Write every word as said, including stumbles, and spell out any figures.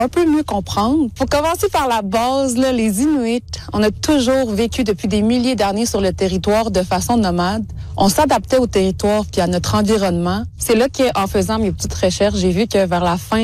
Un peu mieux comprendre. Pour commencer par la base, là, les Inuits, on a toujours vécu depuis des milliers d'années sur le territoire de façon nomade. On s'adaptait au territoire puis à notre environnement. C'est là qu'en faisant mes petites recherches, j'ai vu que vers la fin